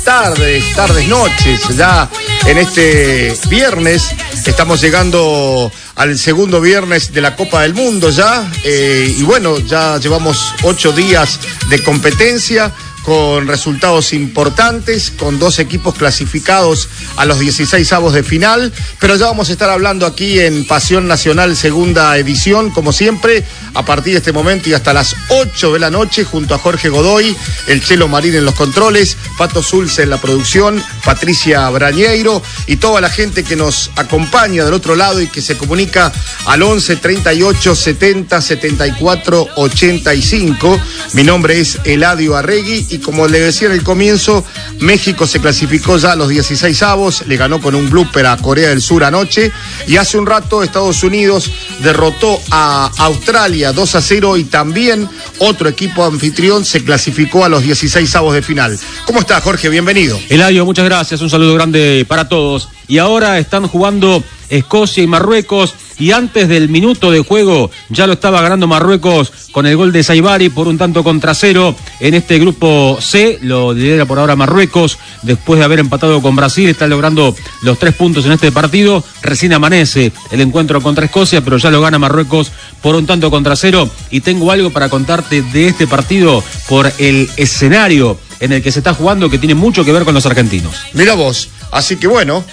Tardes, noches, ya en este viernes, estamos llegando al segundo viernes de la Copa del Mundo ya, y bueno, ya llevamos 8 días de competencia, con resultados importantes, con 2 equipos clasificados a los 16avos de final, pero ya vamos a estar hablando aquí en Pasión Nacional segunda edición, como siempre, a partir de este momento y hasta las 8 de la noche, junto a Jorge Godoy, el Chelo Marín en los controles, Pato Zulce en la producción, Patricia Brañeiro y toda la gente que nos acompaña del otro lado y que se comunica al 11 38 70 74 85. Mi nombre es Eladio Arregui. Y como le decía en el comienzo, México se clasificó ya a los 16avos, le ganó con un blooper a Corea del Sur anoche, y hace un rato Estados Unidos derrotó a Australia 2-0 y también otro equipo anfitrión se clasificó a los 16avos de final. ¿Cómo está, Jorge? Bienvenido. Eladio, muchas gracias, un saludo grande para todos. Y ahora están jugando Escocia y Marruecos, y antes del minuto de juego ya lo estaba ganando Marruecos con el gol de Saibari por 1-0 en este grupo C. Lo lidera por ahora Marruecos, después de haber empatado con Brasil, está logrando los 3 puntos en este partido. Recién amanece el encuentro contra Escocia, pero ya lo gana Marruecos por 1-0. Y tengo algo para contarte de este partido por el escenario en el que se está jugando, que tiene mucho que ver con los argentinos. Mira vos, así que bueno,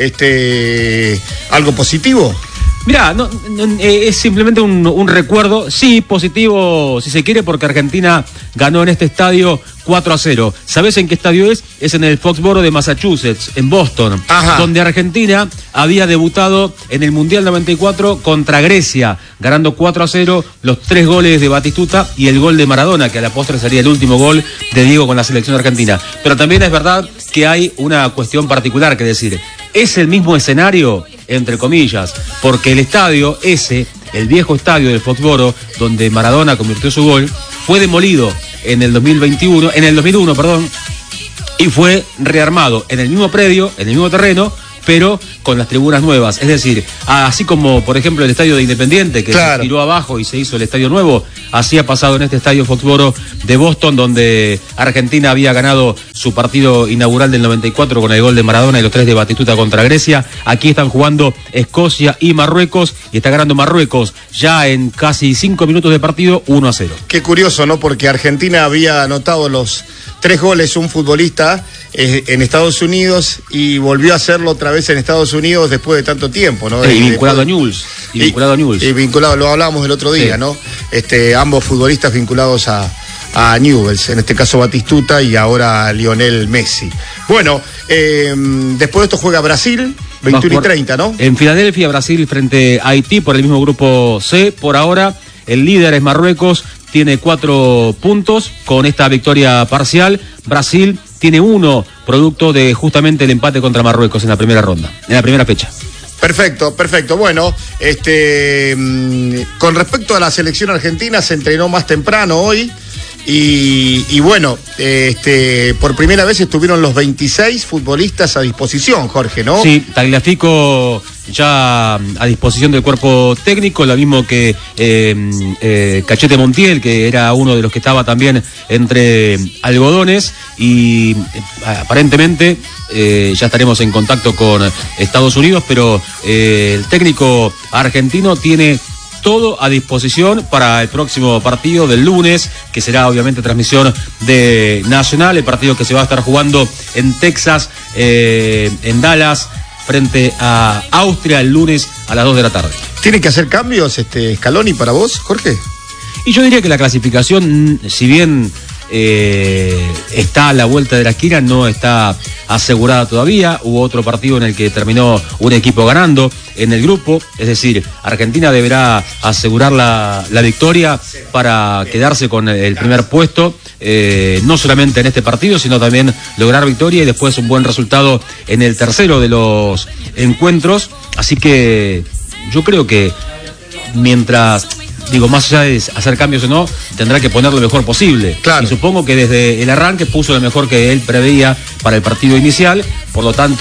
algo positivo. Mirá, es simplemente un recuerdo, sí, positivo, si se quiere, porque Argentina ganó en este estadio 4-0. ¿Sabés en qué estadio es? Es en el Foxboro de Massachusetts, en Boston. Ajá. Donde Argentina había debutado en el Mundial 94 contra Grecia, ganando 4-0, los 3 goles de Batistuta y el gol de Maradona, que a la postre sería el último gol de Diego con la selección argentina. Pero también es verdad que hay una cuestión particular que decir. Es el mismo escenario, entre comillas, porque el estadio ese, el viejo estadio del Foxboro, donde Maradona convirtió su gol, fue demolido en el 2001, y fue rearmado en el mismo predio, en el mismo terreno, pero con las tribunas nuevas. Es decir, así como, por ejemplo, el estadio de Independiente, que claro, se tiró abajo y se hizo el estadio nuevo, así ha pasado en este estadio Foxboro de Boston, donde Argentina había ganado su partido inaugural del 94 con el gol de Maradona y los 3 de Batistuta contra Grecia. Aquí están jugando Escocia y Marruecos, y está ganando Marruecos ya en casi 5 minutos de partido, 1-0. Qué curioso, ¿no? Porque Argentina había anotado los 3 goles, un futbolista en Estados Unidos, y volvió a hacerlo otra vez en Estados Unidos después de tanto tiempo, ¿no? Y vinculado a Newell's. Y vinculado, lo hablábamos el otro día, sí, ¿no? Ambos futbolistas vinculados a Newell's, en este caso Batistuta y ahora Lionel Messi. Bueno, después de esto juega Brasil, 21:30, ¿no? En Filadelfia, Brasil frente a Haití por el mismo grupo C. Por ahora, el líder es Marruecos, tiene 4 puntos con esta victoria parcial. Brasil tiene 1, producto de justamente el empate contra Marruecos en la primera ronda, en la primera fecha. Perfecto. Bueno, con respecto a la selección argentina, se entrenó más temprano hoy. Y bueno, por primera vez estuvieron los 26 futbolistas a disposición, Jorge, ¿no? Sí, Tagliafico ya a disposición del cuerpo técnico, lo mismo que Cachete Montiel, que era uno de los que estaba también entre algodones, y aparentemente ya estaremos en contacto con Estados Unidos, pero el técnico argentino tiene todo a disposición para el próximo partido del lunes, que será obviamente transmisión de Nacional, el partido que se va a estar jugando en Texas, en Dallas, frente a Austria el lunes a las 2 de la tarde. ¿Tiene que hacer cambios Scaloni para vos, Jorge? Y yo diría que la clasificación, si bien está a la vuelta de la esquina, no está asegurada todavía. Hubo otro partido en el que terminó un equipo ganando en el grupo, es decir, Argentina deberá asegurar la victoria para quedarse con el primer puesto, no solamente en este partido, sino también lograr victoria y después un buen resultado en el tercero de los encuentros. Así que yo creo que mientras, más allá de hacer cambios o no, tendrá que poner lo mejor posible. Claro. Y supongo que desde el arranque puso lo mejor que él preveía para el partido inicial, por lo tanto,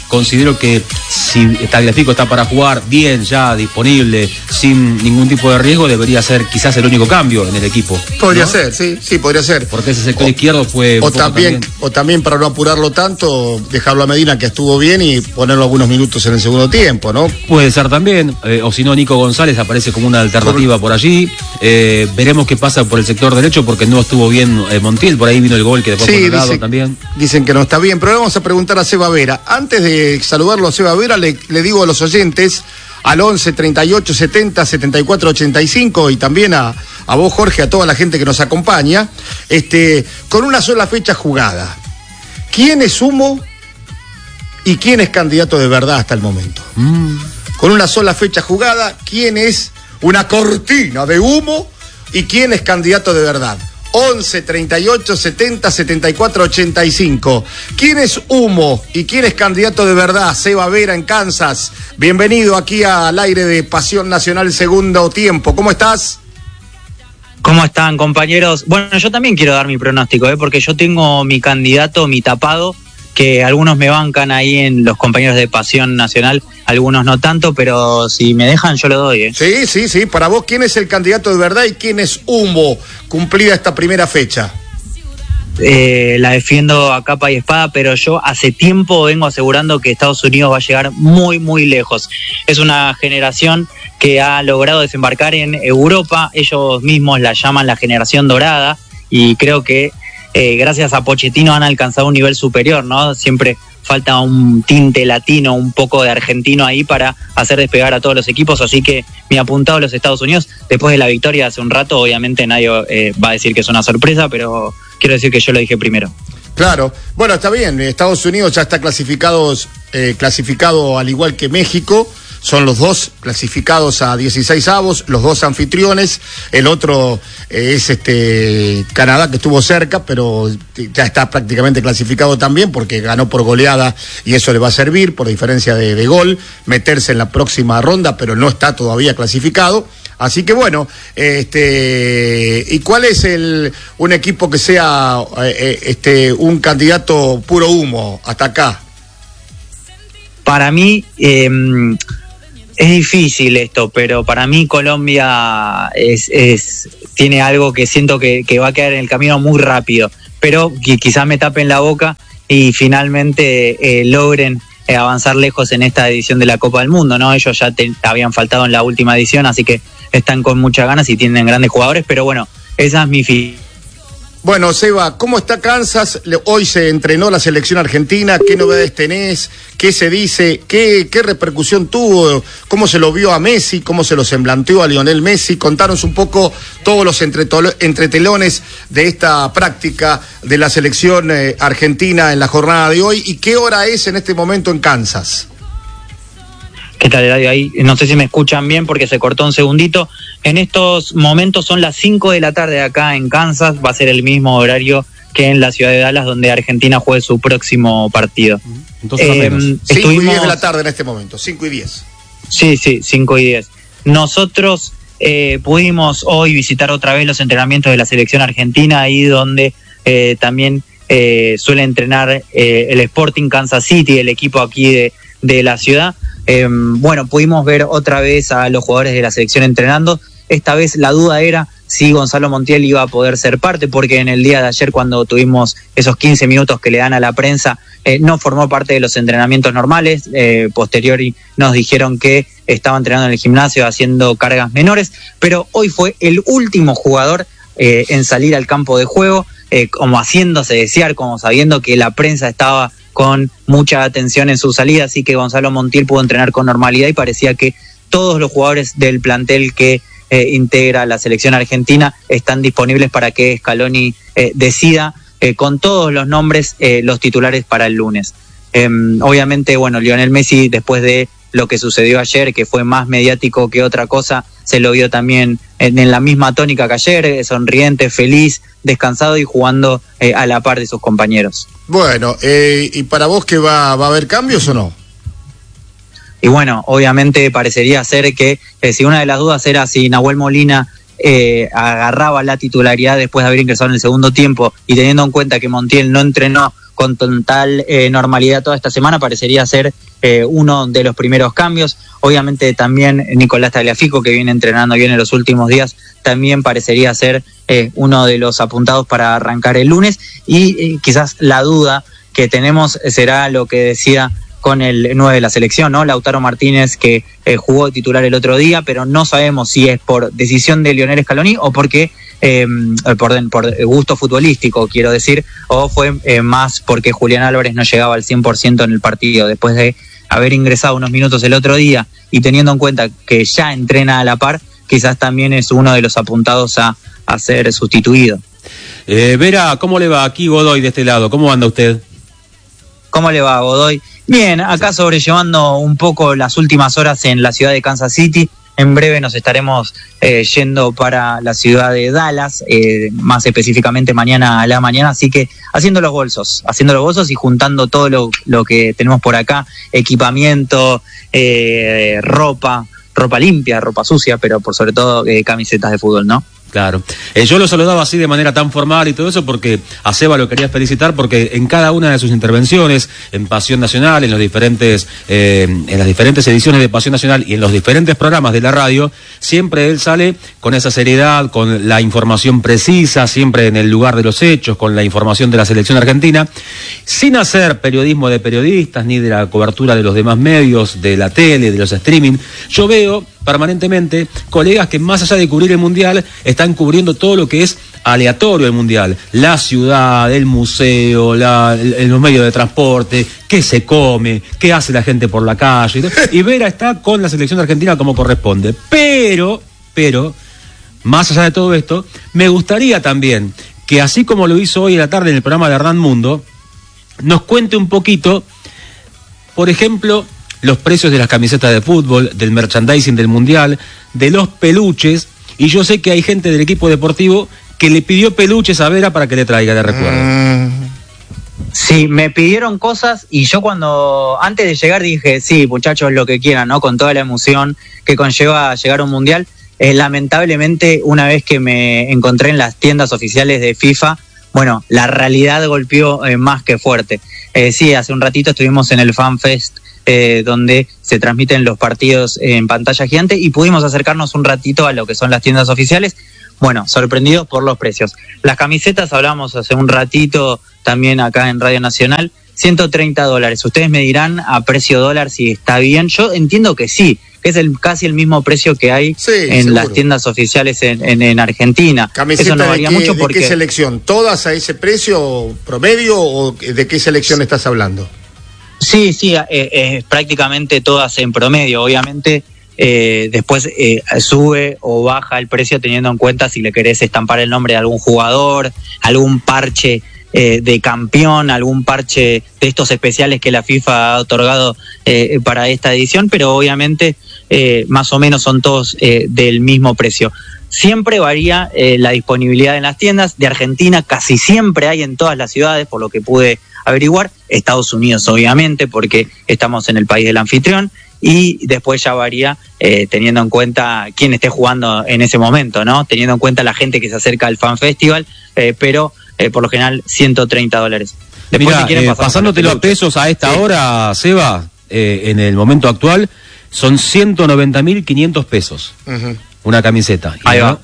considero que si Tagliafico está para jugar bien, ya disponible, sin ningún tipo de riesgo, debería ser quizás el único cambio en el equipo. Podría ser, sí, podría ser. Porque ese sector izquierdo fue... O también para no apurarlo tanto, dejarlo a Medina, que estuvo bien, y ponerlo algunos minutos en el segundo tiempo, ¿no? Puede ser también, o si no, Nico González aparece como una alternativa por allí. Veremos qué pasa por el sector derecho, porque no estuvo bien Montiel, por ahí vino el gol que después fue anulado también. Dicen que no está bien, pero le vamos a preguntar a Seba Vera. Antes de saludarlo a Seba Vera, le digo a los oyentes, al 11 38 70 74 85, y también a vos, Jorge, a toda la gente que nos acompaña, con una sola fecha jugada, ¿quién es humo y quién es candidato de verdad hasta el momento? Con una sola fecha jugada, ¿quién es una cortina de humo y quién es candidato de verdad? 11 38 70 74 85. ¿Quién es humo y quién es candidato de verdad? Seba Vera en Kansas. Bienvenido aquí al aire de Pasión Nacional Segundo Tiempo. ¿Cómo estás? ¿Cómo están, compañeros? Bueno, yo también quiero dar mi pronóstico, porque yo tengo mi candidato, mi tapado, que algunos me bancan ahí en los compañeros de Pasión Nacional, algunos no tanto, pero si me dejan yo lo doy. Sí, para vos, ¿quién es el candidato de verdad y quién es humo cumplida esta primera fecha? La defiendo a capa y espada, pero yo hace tiempo vengo asegurando que Estados Unidos va a llegar muy, muy lejos. Es una generación que ha logrado desembarcar en Europa, ellos mismos la llaman la generación dorada, y creo que gracias a Pochettino han alcanzado un nivel superior, ¿no? Siempre falta un tinte latino, un poco de argentino ahí para hacer despegar a todos los equipos, así que mi apuntado a los Estados Unidos, después de la victoria hace un rato, obviamente nadie va a decir que es una sorpresa, pero quiero decir que yo lo dije primero. Claro, bueno, está bien, Estados Unidos ya está clasificado al igual que México. Son los dos clasificados a 16avos, los dos anfitriones. El otro es Canadá, que estuvo cerca, pero ya está prácticamente clasificado también, porque ganó por goleada y eso le va a servir, por diferencia de gol, meterse en la próxima ronda, pero no está todavía clasificado. Así que bueno, ¿y cuál es un equipo que sea un candidato puro humo hasta acá? Para mí... es difícil esto, pero para mí Colombia tiene algo que siento que va a quedar en el camino muy rápido, pero quizás me tapen la boca y finalmente logren avanzar lejos en esta edición de la Copa del Mundo, ¿no? Ellos ya habían faltado en la última edición, así que están con muchas ganas y tienen grandes jugadores, pero bueno, esa es mi Bueno, Seba, ¿cómo está Kansas? Hoy se entrenó la selección argentina, ¿qué novedades tenés? ¿Qué se dice? ¿Qué repercusión tuvo? ¿Cómo se lo vio a Messi? ¿Cómo se lo semblanteó a Lionel Messi? Contanos un poco todos los entretelones de esta práctica de la selección argentina en la jornada de hoy. ¿Y qué hora es en este momento en Kansas? ¿Qué tal, Eladio? Ahí no sé si me escuchan bien porque se cortó un segundito. En estos momentos son las 5 de la tarde acá en Kansas. Va a ser el mismo horario que en la ciudad de Dallas, donde Argentina juegue su próximo partido. Entonces, 5 y 10 de la tarde en este momento, 5 y 10. Sí, 5 y 10. Nosotros pudimos hoy visitar otra vez los entrenamientos de la selección argentina, ahí donde también suele entrenar el Sporting Kansas City, el equipo aquí de la ciudad. Bueno, pudimos ver otra vez a los jugadores de la selección entrenando. Esta vez la duda era si Gonzalo Montiel iba a poder ser parte, porque en el día de ayer, cuando tuvimos esos 15 minutos que le dan a la prensa, no formó parte de los entrenamientos normales. Posteriori nos dijeron que estaba entrenando en el gimnasio haciendo cargas menores, pero hoy fue el último jugador en salir al campo de juego, como haciéndose desear, como sabiendo que la prensa estaba con mucha atención en su salida, así que Gonzalo Montiel pudo entrenar con normalidad y parecía que todos los jugadores del plantel que integra la selección argentina están disponibles para que Scaloni decida con todos los nombres los titulares para el lunes. Obviamente, bueno, Lionel Messi, después de lo que sucedió ayer, que fue más mediático que otra cosa, se lo vio también en la misma tónica que ayer, sonriente, feliz, descansado y jugando a la par de sus compañeros. Bueno, ¿y para vos que va a haber cambios o no? Y bueno, obviamente parecería ser que si una de las dudas era si Nahuel Molina agarraba la titularidad después de haber ingresado en el segundo tiempo, y teniendo en cuenta que Montiel no entrenó con total normalidad toda esta semana, parecería ser uno de los primeros cambios. Obviamente también Nicolás Tagliafico, que viene entrenando bien en los últimos días, también parecería ser uno de los apuntados para arrancar el lunes, y quizás la duda que tenemos será lo que decía con el 9 de la selección, ¿no? Lautaro Martínez, que jugó titular el otro día, pero no sabemos si es por decisión de Lionel Scaloni o porque por gusto futbolístico, quiero decir, o fue más porque Julián Álvarez no llegaba al 100% en el partido, después de haber ingresado unos minutos el otro día y teniendo en cuenta que ya entrena a la par, quizás también es uno de los apuntados a ser sustituido. Vera, ¿cómo le va? Aquí Godoy de este lado, ¿cómo anda usted? ¿Cómo le va, Godoy? Bien, acá sobrellevando un poco las últimas horas en la ciudad de Kansas City. En breve nos estaremos yendo para la ciudad de Dallas, más específicamente mañana a la mañana, así que haciendo los bolsos y juntando todo lo que tenemos por acá, equipamiento, ropa limpia, ropa sucia, pero por sobre todo camisetas de fútbol, ¿no? Claro. Yo lo saludaba así de manera tan formal y todo eso porque a Seba lo quería felicitar porque en cada una de sus intervenciones en Pasión Nacional, en las diferentes ediciones de Pasión Nacional y en los diferentes programas de la radio, siempre él sale con esa seriedad, con la información precisa, siempre en el lugar de los hechos, con la información de la selección argentina, sin hacer periodismo de periodistas ni de la cobertura de los demás medios, de la tele, de los streaming. Yo veo permanentemente colegas que más allá de cubrir el Mundial están cubriendo todo lo que es aleatorio el Mundial, la ciudad, el museo, los medios de transporte, qué se come, qué hace la gente por la calle, y Vera está con la selección argentina como corresponde, pero más allá de todo esto, me gustaría también que así como lo hizo hoy en la tarde en el programa de Hernán Mundo, nos cuente un poquito, por ejemplo, los precios de las camisetas de fútbol, del merchandising del Mundial, de los peluches, y yo sé que hay gente del equipo deportivo que le pidió peluches a Vera para que le traiga de recuerdo. Sí, me pidieron cosas y yo antes de llegar dije, sí, muchachos, lo que quieran, ¿no? Con toda la emoción que conlleva llegar a un Mundial. Lamentablemente, una vez que me encontré en las tiendas oficiales de FIFA, bueno, la realidad golpeó más que fuerte. Sí, hace un ratito estuvimos en el Fan Fest, donde se transmiten los partidos en pantalla gigante y pudimos acercarnos un ratito a lo que son las tiendas oficiales. Bueno, sorprendidos por los precios. Las camisetas, hablamos hace un ratito también acá en Radio Nacional, $130. Ustedes me dirán a precio dólar si está bien. Yo entiendo que sí, que es casi el mismo precio que hay en seguro. Las tiendas oficiales en Argentina. ¿Camiseta eso no varía mucho porque... ¿De qué selección? ¿Todas a ese precio promedio o de qué selección estás hablando? Sí, prácticamente todas en promedio, obviamente. Después sube o baja el precio teniendo en cuenta si le querés estampar el nombre de algún jugador, algún parche de campeón, algún parche de estos especiales que la FIFA ha otorgado para esta edición, pero obviamente más o menos son todos del mismo precio. Siempre varía la disponibilidad en las tiendas. De Argentina casi siempre hay en todas las ciudades, por lo que pude averiguar. Estados Unidos obviamente, porque estamos en el país del anfitrión. Y después ya varía teniendo en cuenta quién esté jugando en ese momento, ¿no? Teniendo en cuenta la gente que se acerca al Fan Festival, pero por lo general $130. Después, mirá, si pasándote los pesos a esta hora, Seba, en el momento actual, son 190.500 pesos. Una camiseta. Ahí va.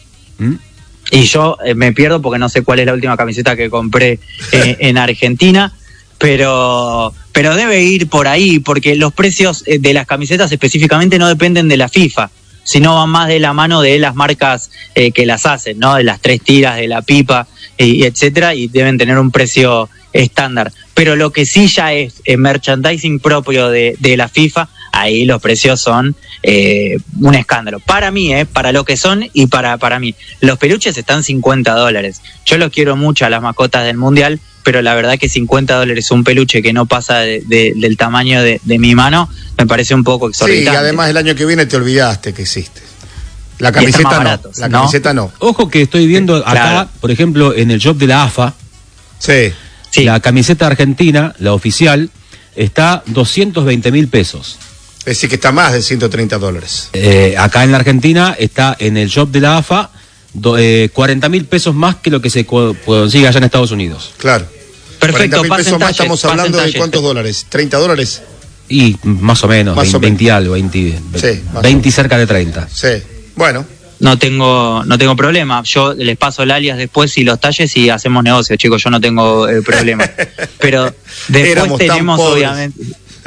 Y yo me pierdo porque no sé cuál es la última camiseta que compré en Argentina. Pero debe ir por ahí, porque los precios de las camisetas específicamente no dependen de la FIFA, sino van más de la mano de las marcas que las hacen, ¿no? De las 3 tiras, de la pipa, y etcétera, y deben tener un precio estándar. Pero lo que sí ya es merchandising propio de la FIFA, ahí los precios son un escándalo. Para mí, para lo que son y para mí. Los peluches están $50. Yo los quiero mucho a las mascotas del Mundial, pero la verdad que $50 un peluche que no pasa del tamaño de mi mano, me parece un poco exorbitante. Sí, y además el año que viene te olvidaste que existe. La camiseta no, baratos, la camiseta no. Ojo que estoy viendo acá, claro, por ejemplo, en el shop de la AFA, sí. La camiseta argentina, la oficial, está $220.000 pesos. Es decir, que está más de $130. Acá en la Argentina está en el shop de la AFA $40.000 pesos más que lo que se consigue allá en Estados Unidos. Claro. Perfecto, 40.000 pesos más, estamos hablando de detalles. ¿cuántos dólares? ¿$30? Y más o menos, Más 20, o menos. 20 algo, 20, Sí, más 20 y cerca de 30. Sí, bueno. No tengo problema. Yo les paso el alias después y los talles y hacemos negocio, chicos. Yo no tengo problema. Pero después Éramos tan tenemos, pobres. obviamente.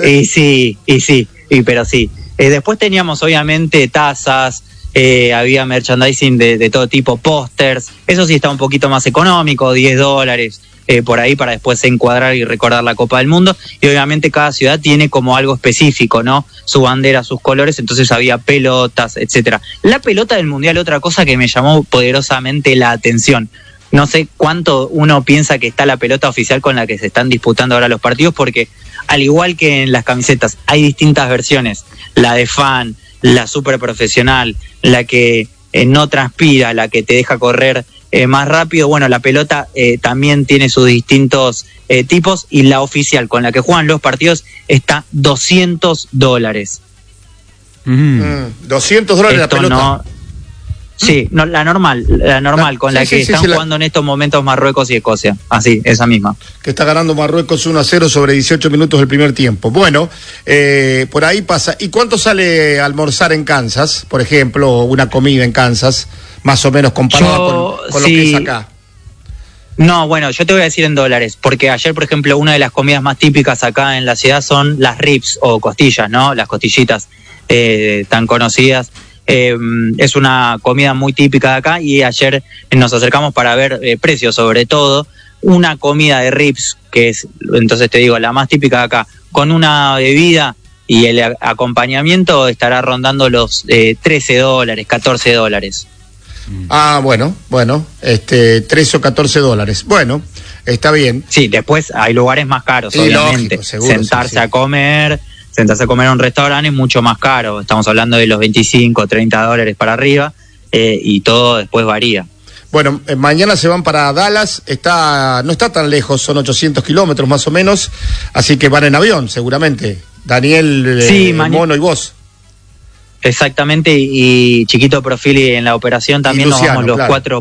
Pero sí. Después teníamos, obviamente, tazas. Había merchandising de todo tipo, pósters. Eso sí está un poquito más económico, $10. Por ahí para después encuadrar y recordar la Copa del Mundo, y obviamente cada ciudad tiene como algo específico, ¿no? Su bandera, sus colores, entonces había pelotas, etcétera. La pelota del Mundial, otra cosa que me llamó poderosamente la atención. No sé cuánto uno piensa que está la pelota oficial con la que se están disputando ahora los partidos, porque al igual que en las camisetas hay distintas versiones, la de fan, la super profesional, la que no transpira, la que te deja correr más rápido. Bueno, la pelota también tiene sus distintos tipos, y la oficial con la que juegan los partidos está $200. $200 la Esto pelota. no. Sí, no, la normal con Sí, la que sí, están sí, jugando en estos momentos Marruecos y Escocia. Así, esa misma. Que está ganando Marruecos 1-0 sobre 18 minutos del primer tiempo. Bueno, por ahí pasa. ¿Y cuánto sale almorzar en Kansas, por ejemplo, o una comida en Kansas, más o menos comparada con lo que es acá? No, bueno, yo te voy a decir en dólares, porque ayer, por ejemplo, una de las comidas más típicas acá en la ciudad son las ribs o costillas, ¿no? Las costillitas tan conocidas. Es una comida muy típica de acá, y ayer nos acercamos para ver precios, sobre todo una comida de ribs, que es, entonces te digo, la más típica de acá, con una bebida y el acompañamiento estará rondando los $13, $14. Ah, bueno, 13 o $14. Bueno, está bien. Sí, después hay lugares más caros, Sí, obviamente. lógico, seguro, Sentarse sí. a comer en un restaurante es mucho más caro. Estamos hablando de los $25, $30 para arriba, y todo después varía. Bueno, mañana se van para Dallas, no está tan lejos, son 800 kilómetros más o menos, así que van en avión seguramente. Daniel, Sí, Mono y vos. Exactamente, y Chiquito Profili en la operación también. Luciano, nos vamos los claro. 4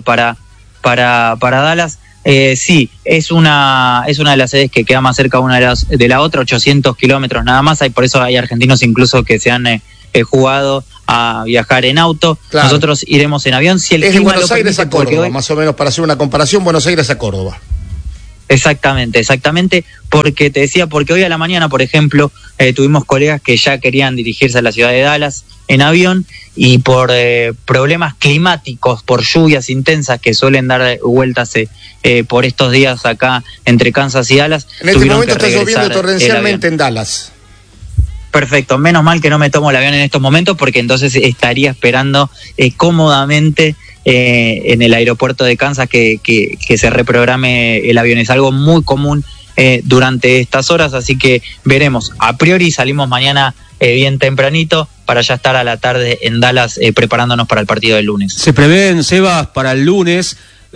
para Dallas. Sí, es una de las sedes que queda más cerca una de la otra, 800 kilómetros nada más. Por eso hay argentinos incluso que se han jugado a viajar en auto. Claro. Nosotros iremos en avión. Si el Es de clima Buenos lo Aires permite, a porque Córdoba, hoy- más o menos, para hacer una comparación, Buenos Aires a Córdoba. Exactamente, porque te decía, porque hoy a la mañana, por ejemplo, tuvimos colegas que ya querían dirigirse a la ciudad de Dallas en avión, y por problemas climáticos, por lluvias intensas que suelen dar vueltas por estos días acá entre Kansas y Dallas. En este tuvieron momento que está lloviendo regresar torrencialmente el en Dallas. Perfecto, menos mal que no me tomo el avión en estos momentos, porque entonces estaría esperando cómodamente en el aeropuerto de Kansas que se reprograme el avión. Es algo muy común durante estas horas, así que veremos. A priori salimos mañana bien tempranito para ya estar a la tarde en Dallas preparándonos para el partido del lunes. Se prevén, Sebas, para el lunes,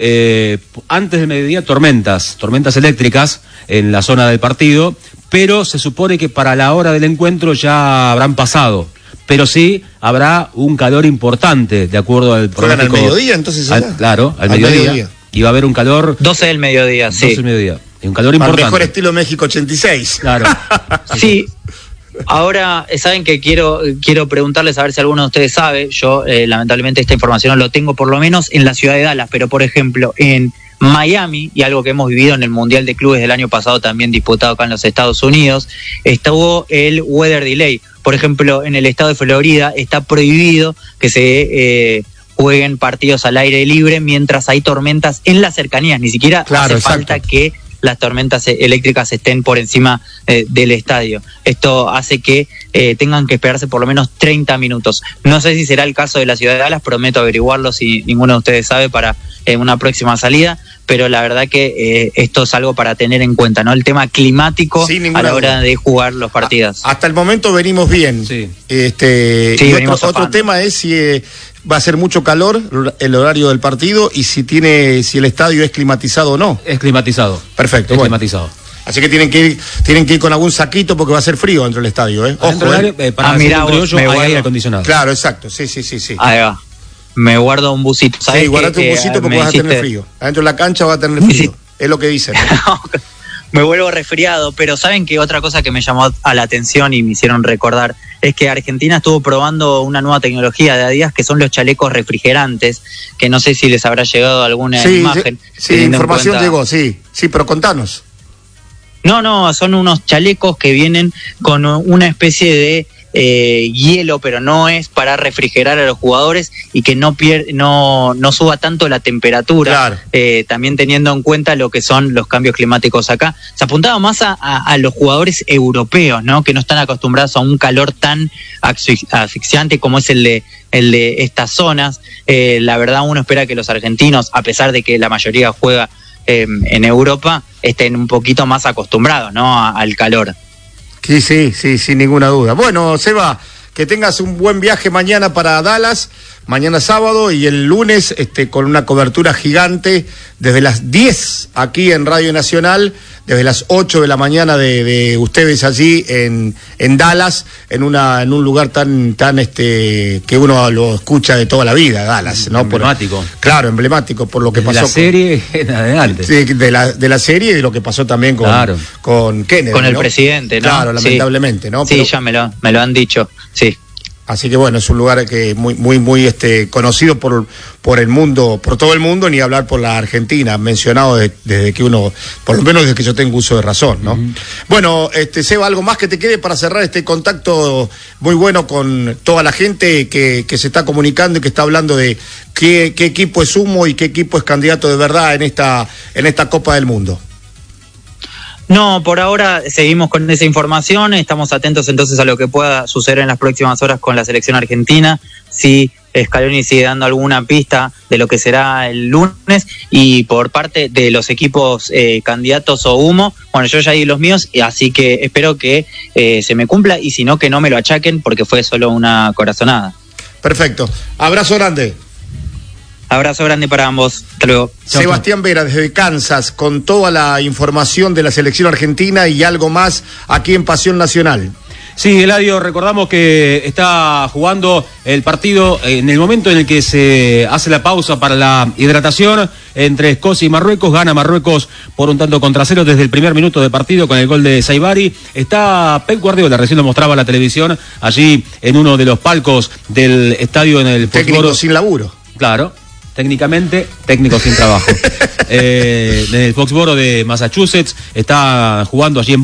antes del mediodía, tormentas eléctricas en la zona del partido, pero se supone que para la hora del encuentro ya habrán pasado. Pero sí habrá un calor importante, de acuerdo al ¿Juegan al pronóstico. mediodía entonces allá? Claro, al mediodía. Y va a haber un calor... 12 del mediodía, 12 sí. del mediodía. Y un calor Al importante. mejor estilo México 86. Claro. Sí. Ahora, saben que quiero preguntarles a ver si alguno de ustedes sabe. Yo, lamentablemente, esta información no lo tengo, por lo menos en la ciudad de Dallas, pero por ejemplo, en Miami, y algo que hemos vivido en el Mundial de Clubes del año pasado, también disputado acá en los Estados Unidos, estuvo el weather delay. Por ejemplo, en el estado de Florida está prohibido que se jueguen partidos al aire libre mientras hay tormentas en las cercanías. Ni siquiera Claro, hace falta que las tormentas eléctricas estén por encima del estadio. Esto hace que tengan que esperarse por lo menos 30 minutos. No sé si será el caso de la ciudad de Dallas, prometo averiguarlo si ninguno de ustedes sabe para una próxima salida, pero la verdad que esto es algo para tener en cuenta, ¿no? El tema climático a la hora de jugar los partidos. Hasta el momento venimos bien. Sí. Y venimos otro zafando. tema es si va a ser mucho calor el horario del partido, y si el estadio es climatizado o no. Es climatizado. Perfecto, Es bueno. climatizado. Así que tienen que ir con algún saquito porque va a ser frío dentro del estadio, ¿eh? Adentro Ojo, del área, para hacer mirá un vos, criollo me hay guardo. aire acondicionado. Claro, exacto, sí. Ahí va. Me guardo un busito. ¿Sabés Sí, guardate qué? un busito porque Me vas a tener hiciste- frío. Adentro de la cancha vas a tener Me frío. hiciste- Es lo que dicen. me vuelvo resfriado, pero saben que otra cosa que me llamó a la atención y me hicieron recordar es que Argentina estuvo probando una nueva tecnología de Adidas, que son los chalecos refrigerantes, que no sé si les habrá llegado alguna imagen. Sí, información llegó, sí, pero contanos. No, son unos chalecos que vienen con una especie de hielo, pero no es para refrigerar a los jugadores y que no suba tanto la temperatura, claro. También teniendo en cuenta lo que son los cambios climáticos acá. Se apuntaba más a los jugadores europeos, ¿no? Que no están acostumbrados a un calor tan asfixiante como es el de estas zonas. La verdad, uno espera que los argentinos, a pesar de que la mayoría juega en Europa, estén un poquito más acostumbrados, ¿no? Al calor. Sí, sin ninguna duda. Bueno, Seba, que tengas un buen viaje mañana para Dallas, mañana sábado, y el lunes con una cobertura gigante desde las 10 aquí en Radio Nacional, desde las 8 de la mañana de ustedes allí en Dallas, en un lugar tan que uno lo escucha de toda la vida, Dallas, ¿no? Emblemático. Claro, emblemático por lo que pasó. La serie en adelante. Sí, de la serie y de lo que pasó también con Kennedy. Con el presidente, ¿no? Claro, lamentablemente, ¿no? Sí, ya me lo han dicho, sí. Así que bueno, es un lugar que muy conocido por el mundo, por todo el mundo, ni hablar por la Argentina, mencionado desde que uno, por lo menos desde que yo tengo uso de razón, ¿no? Uh-huh. Bueno, Seba, algo más que te quede para cerrar este contacto muy bueno con toda la gente que se está comunicando y que está hablando de qué equipo es humo y qué equipo es candidato de verdad en esta Copa del Mundo. No, por ahora seguimos con esa información, estamos atentos entonces a lo que pueda suceder en las próximas horas con la selección argentina, si Scaloni sigue dando alguna pista de lo que será el lunes, y por parte de los equipos candidatos o humo, bueno, yo ya di los míos, así que espero que se me cumpla, y si no, que no me lo achaquen porque fue solo una corazonada. Perfecto, abrazo grande. Abrazo grande para ambos. Hasta luego. Sebastián Vera desde Kansas con toda la información de la selección argentina y algo más aquí en Pasión Nacional. Sí, Eladio, recordamos que está jugando el partido en el momento en el que se hace la pausa para la hidratación entre Escocia y Marruecos. Gana Marruecos por 1-0 desde el primer minuto de partido con el gol de Saibari. Está Pep Guardiola, recién lo mostraba la televisión, allí en uno de los palcos del estadio en el técnico sin laburo. Claro. Técnicamente, técnico sin trabajo. En el Foxboro de Massachusetts, está jugando allí en